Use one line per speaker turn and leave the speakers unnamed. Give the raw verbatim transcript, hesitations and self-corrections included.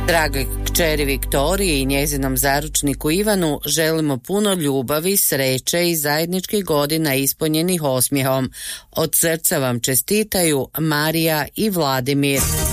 Dragoj kćeri Viktoriji i njezinom zaručniku Ivanu želimo puno ljubavi, sreće i zajedničkih godina ispunjenih osmijehom. Od srca vam čestitaju Marija i Vladimir.